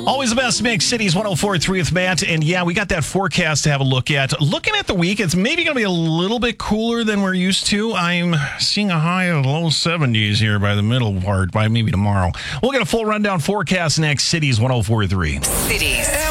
Always the best mix, Cities 104.3 with Matt. And yeah, we got that forecast to have a look at. Looking at the week, it's maybe going to be a little bit cooler than we're used to. I'm seeing a high of low 70s here by the middle part, by maybe tomorrow. We'll get a full rundown forecast next, Cities 104.3. Cities.